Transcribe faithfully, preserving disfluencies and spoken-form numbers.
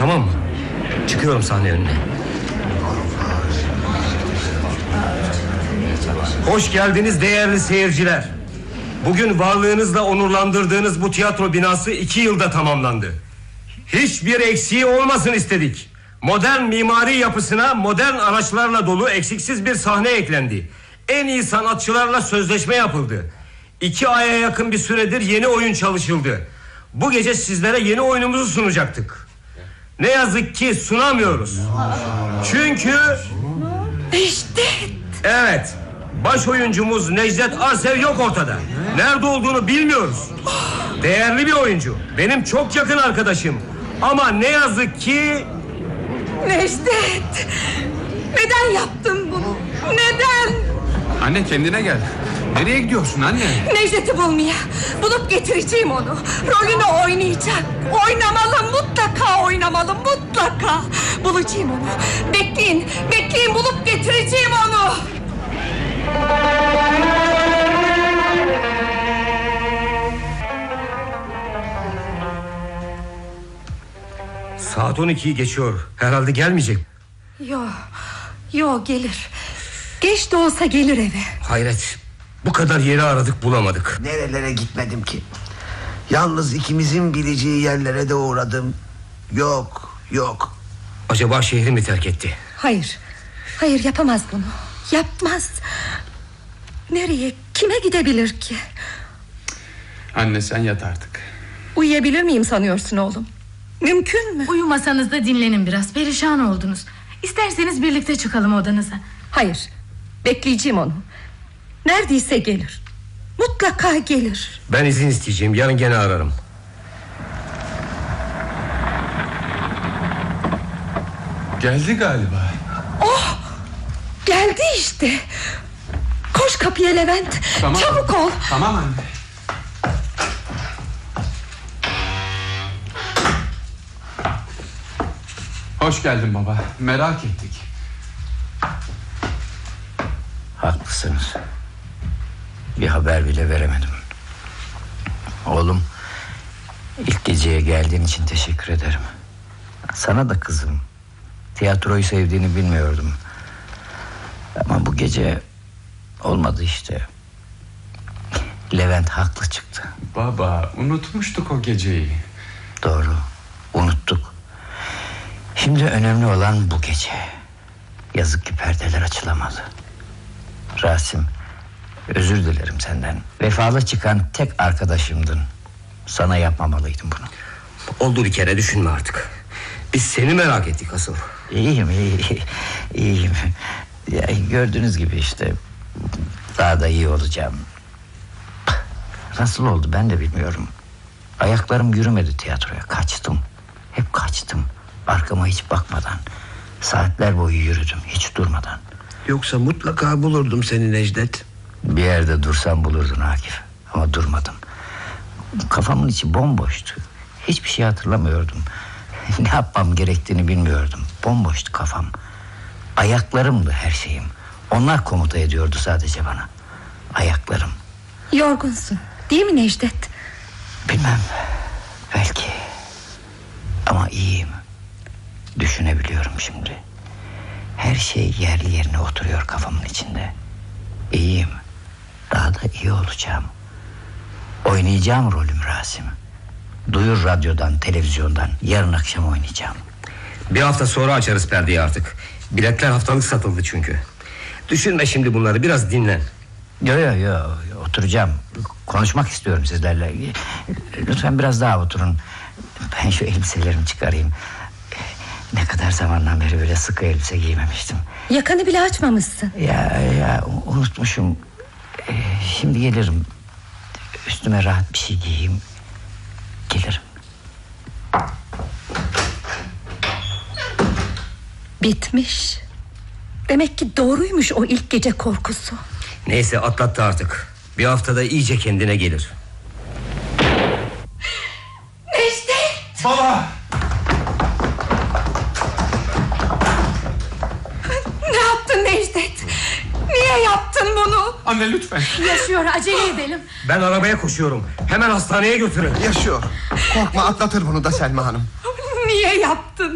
tamam mı? Çıkıyorum sahne önüne. Hoş geldiniz değerli seyirciler. Bugün varlığınızla onurlandırdığınız bu tiyatro binası iki yılda tamamlandı. Hiçbir eksiği olmasın istedik. Modern mimari yapısına modern araçlarla dolu eksiksiz bir sahne eklendi. En iyi sanatçılarla sözleşme yapıldı. İki aya yakın bir süredir yeni oyun çalışıldı. Bu gece sizlere yeni oyunumuzu sunacaktık. Ne yazık ki sunamıyoruz. Çünkü... Necdet! Evet, baş oyuncumuz Necdet Arsev yok ortada. Nerede olduğunu bilmiyoruz. Değerli bir oyuncu, benim çok yakın arkadaşım. Ama ne yazık ki... Necdet! Neden yaptın bunu? Neden? Anne kendine gel. Nereye gidiyorsun anne? Necdet'i bulmaya, bulup getireceğim onu. Rolünü oynayacak. Oynamalı, mutlaka oynamalı, mutlaka. Bulacağım onu. Bekleyin, bekleyin, bulup getireceğim onu. Saat on ikiyi geçiyor. Herhalde gelmeyecek. Yo, yo gelir. Geç de olsa gelir eve. Hayret, bu kadar yeri aradık bulamadık. Nerelere gitmedim ki? Yalnız ikimizin bileceği yerlere de uğradım. Yok, yok. Acaba şehri mi terk etti? Hayır, hayır yapamaz bunu. Yapmaz. Nereye, kime gidebilir ki? Anne sen yat artık. Uyuyabilir miyim sanıyorsun oğlum? Mümkün mü? Uyumasanız da dinlenin biraz, perişan oldunuz. İsterseniz birlikte çıkalım odanıza. Hayır, bekleyeceğim onu. Neredeyse gelir. Mutlaka gelir. Ben izin isteyeceğim, yarın gene ararım. Geldi galiba. Oh, geldi işte. Koş kapıya Levent. Tamam. Çabuk ol. Tamam anne. Hoş geldin baba. Merak ettik. Haklısınız. Bir haber bile veremedim. Oğlum, ilk geceye geldiğin için teşekkür ederim. Sana da kızım. Tiyatroyu sevdiğini bilmiyordum. Ama bu gece olmadı işte. Levent haklı çıktı. Baba, unutmuştuk o geceyi. Doğru, unuttuk. Şimdi önemli olan bu gece. Yazık ki perdeler açılamadı. Rasim, özür dilerim senden. Vefalı çıkan tek arkadaşımdın. Sana yapmamalıydım bunu. Oldu bir kere, düşünme artık. Biz seni merak ettik asıl. İyiyim, iyi, iyiyim. Ya, gördüğünüz gibi işte. Daha da iyi olacağım. Nasıl oldu ben de bilmiyorum. Ayaklarım yürümedi tiyatroya. Kaçtım. Hep kaçtım. Arkama hiç bakmadan. Saatler boyu yürüdüm hiç durmadan. Yoksa mutlaka bulurdum seni Necdet. Bir yerde dursam bulurdun Akif. Ama durmadım. Kafamın içi bomboştu. Hiçbir şey hatırlamıyordum. Ne yapmam gerektiğini bilmiyordum. Bomboştu kafam. Ayaklarımdı her şeyim. Onlar komuta ediyordu sadece bana. Ayaklarım. Yorgunsun değil mi Necdet? Bilmem. Belki. Ama iyiyim. Düşünebiliyorum şimdi. Her şey yerli yerine oturuyor kafamın içinde. İyiyim. Daha da iyi olacağım. Oynayacağım rolüm Rasim. Duyur radyodan, televizyondan. Yarın akşam oynayacağım. Bir hafta sonra açarız perdeyi artık. Biletler haftalık satıldı çünkü. Düşünme şimdi bunları, biraz dinlen. Yo yo yo, oturacağım. Konuşmak istiyorum sizlerle. Lütfen biraz daha oturun. Ben şu elbiselerimi çıkarayım. Ne kadar zamandan beri böyle sıkı elbise giymemiştim. Yakanı bile açmamışsın. Ya ya unutmuşum. Ee, şimdi gelirim. Üstüme rahat bir şey giyeyim. Gelirim. Bitmiş. Demek ki doğruymuş o ilk gece korkusu. Neyse, atlattı artık. Bir haftada iyice kendine gelir. Necdet! Baba! Ne yaptın Necdet? Niye yaptın bunu? Anne lütfen. Yaşıyor, acele edelim. Ben arabaya koşuyorum. Hemen hastaneye götürün. Yaşıyor. Korkma, atlatır bunu da Selma Hanım. Niye yaptın?